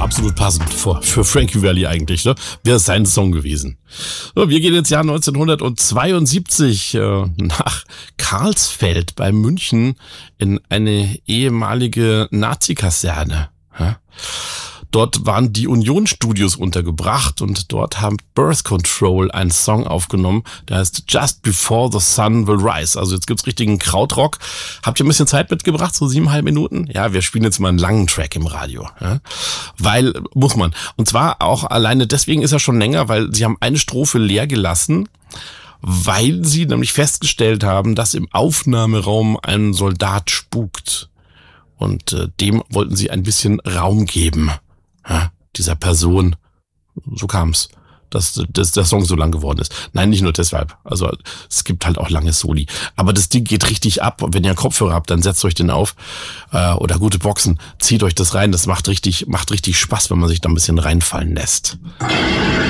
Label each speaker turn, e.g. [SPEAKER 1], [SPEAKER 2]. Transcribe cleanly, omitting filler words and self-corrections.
[SPEAKER 1] absolut passend für Frankie Valli eigentlich, ne? Wäre sein Song gewesen. So, wir gehen ins Jahr 1972 nach Karlsfeld bei München in eine ehemalige Nazi-Kaserne. Ja? Dort waren die Union-Studios untergebracht und dort haben Birth Control einen Song aufgenommen, der heißt Just Before the Sun Will Rise. Also jetzt gibt's richtigen Krautrock. Habt ihr ein bisschen Zeit mitgebracht, so 7,5 Minuten? Ja, wir spielen jetzt mal einen langen Track im Radio. Ja? Weil, muss man. Und zwar auch alleine deswegen ist er schon länger, weil sie haben eine Strophe leer gelassen, weil sie nämlich festgestellt haben, dass im Aufnahmeraum ein Soldat spukt. Und dem wollten sie ein bisschen Raum geben. Ja, dieser Person. So kam's, dass der Song so lang geworden ist. Nein, nicht nur deshalb. Also es gibt halt auch lange Soli. Aber das Ding geht richtig ab. Und wenn ihr einen Kopfhörer habt, dann setzt euch den auf. Oder gute Boxen. Zieht euch das rein. Das macht richtig Spaß, wenn man sich da ein bisschen reinfallen lässt.